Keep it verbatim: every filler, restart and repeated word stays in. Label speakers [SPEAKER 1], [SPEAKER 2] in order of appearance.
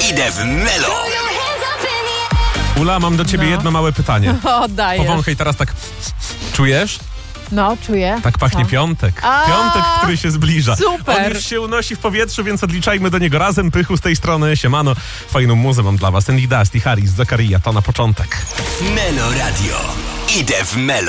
[SPEAKER 1] Idę w Melo.
[SPEAKER 2] Ula, mam do ciebie
[SPEAKER 3] No.
[SPEAKER 2] jedno małe pytanie.
[SPEAKER 3] O, dajesz.
[SPEAKER 2] Powąchaj teraz tak. Czujesz?
[SPEAKER 3] No, czuję.
[SPEAKER 2] Tak pachnie
[SPEAKER 3] Co?
[SPEAKER 2] piątek.
[SPEAKER 3] A,
[SPEAKER 2] Piątek, który się zbliża.
[SPEAKER 3] super.
[SPEAKER 2] On już się unosi w powietrzu, więc odliczajmy do niego razem. Pychu z tej strony, siemano. Fajną muzę mam dla was. Andy Dust i Harris, Zakaria, to na początek.
[SPEAKER 1] Melo Radio. Idę w Melo.